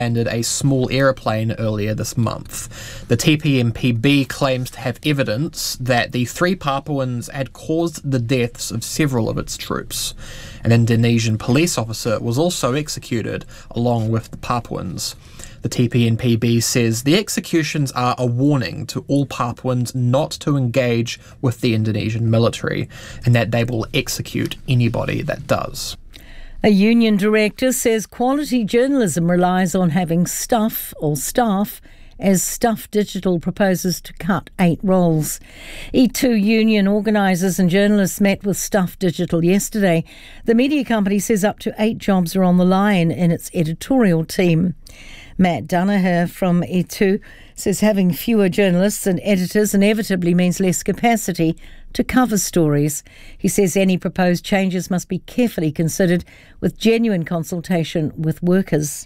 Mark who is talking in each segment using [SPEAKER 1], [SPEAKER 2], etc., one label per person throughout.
[SPEAKER 1] landed a small aeroplane earlier this month. The TPMPB claims to have evidence that the 3 Papuans had caused the deaths of several of its troops. An Indonesian police officer was also executed along with the Papuans. The TPNPB says the executions are a warning to all Papuans not to engage with the Indonesian military and that they will execute anybody that does.
[SPEAKER 2] A union director says quality journalism relies on having staff as Stuff Digital proposes to cut 8 roles. E2 union organisers and journalists met with Stuff Digital yesterday. The media company says up to 8 jobs are on the line in its editorial team. Matt Danaher from E2 says having fewer journalists and editors inevitably means less capacity to cover stories. He says any proposed changes must be carefully considered with genuine consultation with workers.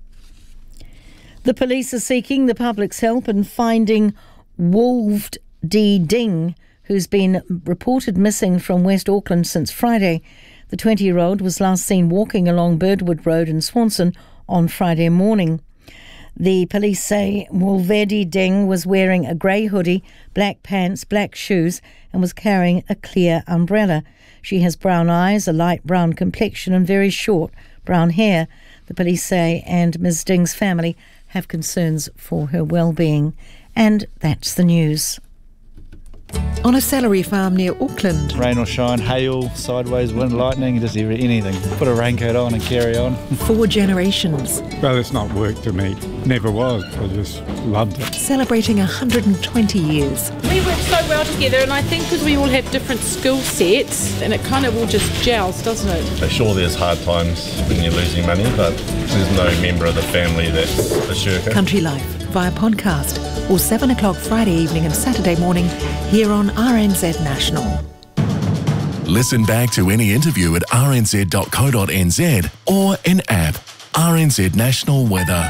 [SPEAKER 2] The police are seeking the public's help in finding Wolfed D. Ding, who's been reported missing from West Auckland since Friday. The 20-year-old was last seen walking along Birdwood Road in Swanson on Friday morning. The police say Wolvedi Ding was wearing a grey hoodie, black pants, black shoes and was carrying a clear umbrella. She has brown eyes, a light brown complexion and very short brown hair, the police say, and Ms Ding's family have concerns for her well-being. And that's the news.
[SPEAKER 3] On a salary farm near Auckland.
[SPEAKER 4] Rain or shine, hail, sideways wind, lightning, just anything. Put a raincoat on and carry on.
[SPEAKER 3] 4 generations.
[SPEAKER 5] Well, it's not work to me. Never was. I just loved it.
[SPEAKER 3] Celebrating 120 years.
[SPEAKER 6] We work so well together, and I think because we all have different skill sets, and it kind of all just gels, doesn't it?
[SPEAKER 7] Sure, there's hard times when you're losing money, but there's no member of the family that's a shirker.
[SPEAKER 3] Country Life via podcast or 7 o'clock Friday evening and Saturday morning here on RNZ National.
[SPEAKER 8] Listen back to any interview at rnz.co.nz or in app RNZ National Weather.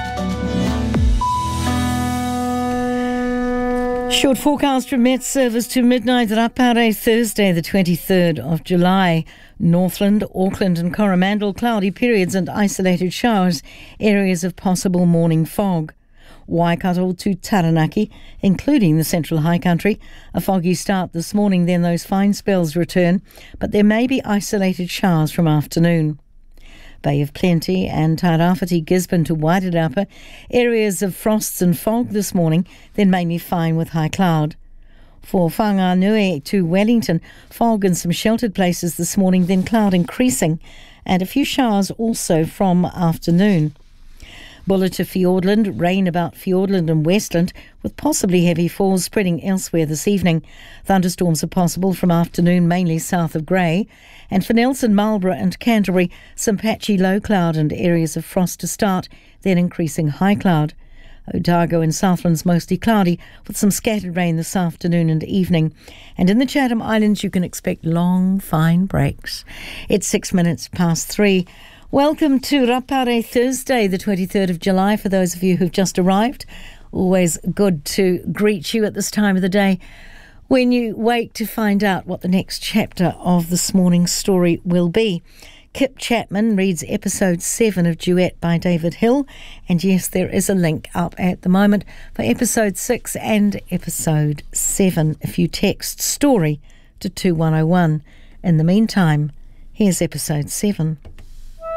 [SPEAKER 2] Short forecast from Met Service to midnight at Rapare, Thursday the 23rd of July. Northland, Auckland and Coromandel, cloudy periods and isolated showers, areas of possible morning fog. Waikato to Taranaki, including the Central High Country. A foggy start this morning, then those fine spells return, but there may be isolated showers from afternoon. Bay of Plenty and Tairāwhiti, Gisborne to Wairarapa, areas of frosts and fog this morning, then mainly fine with high cloud. For Whanganui to Wellington, fog and some sheltered places this morning, then cloud increasing, and a few showers also from afternoon. Bulla to Fiordland, rain about Fiordland and Westland, with possibly heavy falls spreading elsewhere this evening. Thunderstorms are possible from afternoon, mainly south of Grey. And for Nelson, Marlborough and Canterbury, some patchy low cloud and areas of frost to start, then increasing high cloud. Otago and Southlands mostly cloudy, with some scattered rain this afternoon and evening. And in the Chatham Islands you can expect long, fine breaks. It's 6 minutes past 3. Welcome to Rapare Thursday, the 23rd of July, for those of you who've just arrived. Always good to greet you at this time of the day when you wake to find out what the next chapter of this morning's story will be. Kip Chapman reads episode 7 of Duet by David Hill, and yes, there is a link up at the moment for episode 6 and episode 7 if you text story to 2101. In the meantime, here's episode 7.